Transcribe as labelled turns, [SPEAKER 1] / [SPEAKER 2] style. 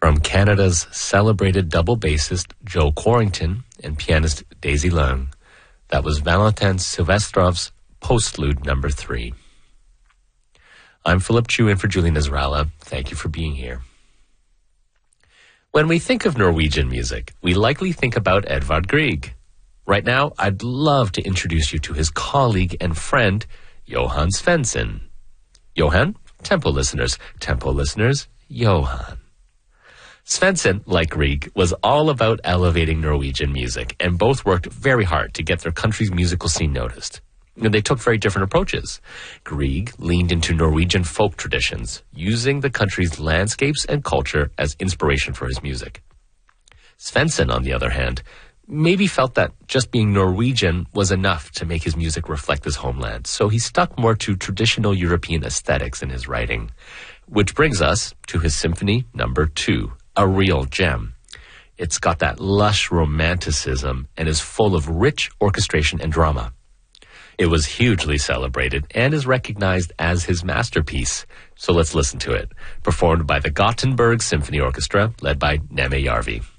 [SPEAKER 1] from Canada's celebrated double bassist Joe Corrington and pianist Daisy Leung. That was Valentin Silvestrov's Postlude No. 3. I'm Philip Chu in for Julie Nasrallah. Thank you for being here. When we think of Norwegian music, we likely think about Edvard Grieg. Right now, I'd love to introduce you to his colleague and friend, Johan Svensson. Johan, tempo listeners, Johan. Svensson, like Grieg, was all about elevating Norwegian music, and both worked very hard to get their country's musical scene noticed. And they took very different approaches. Grieg leaned into Norwegian folk traditions, using the country's landscapes and culture as inspiration for his music. Svensson, on the other hand, maybe felt that just being Norwegian was enough to make his music reflect his homeland, so he stuck more to traditional European aesthetics in his writing. Which brings us to his Symphony No. 2, a real gem. It's got that lush romanticism and is full of rich orchestration and drama. It was hugely celebrated and is recognized as his masterpiece. So let's listen to it, performed by the Gothenburg Symphony Orchestra, led by Neme Järvi.